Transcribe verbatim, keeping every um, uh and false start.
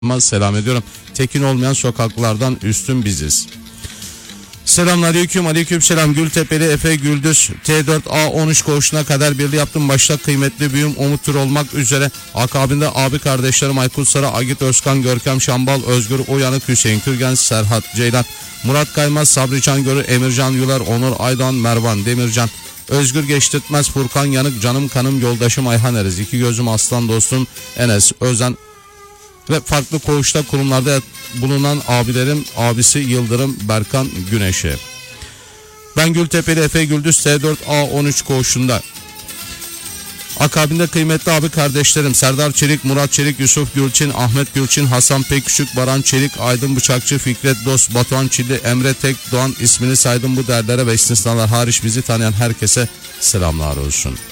selam ediyorum. Tekin olmayan sokaklardan üstün biziz. Selamünaleyküm, aleyküm selam. Gültepeli Efe Güldüz T dört A on üç koğuşuna kadar birliği yaptım. Başta kıymetli büyüğüm Umut Tur olmak üzere. Akabinde abi kardeşlerim Aykut Sarı, Agit Özkan, Görkem Şambal, Özgür Uyanık, Hüseyin Kürgen, Serhat Ceylan, Murat Kaymaz, Sabri Can Görür, Emircan Yular, Onur Aydoğan, Mervan Demircan, Özgür Geçtirtmez, Furkan Yanık, canım kanım yoldaşım Ayhan Eriz, iki gözüm aslan dostum Enes Özen ve farklı koğuşta kurumlarda bulunan abilerim, abisi Yıldırım Berkan Güneş'e. Ben Gültepeli Efe Güldüz T dört A on üç koğuşunda. Akabinde kıymetli abi kardeşlerim Serdar Çelik, Murat Çelik, Yusuf Gülçin, Ahmet Gülçin, Hasan Pekküçük, Baran Çelik, Aydın Bıçakçı, Fikret Dost, Batuhan Çilli, Emre Tek Doğan ismini saydım bu derlere ve istisnalar hariç bizi tanıyan herkese selamlar olsun.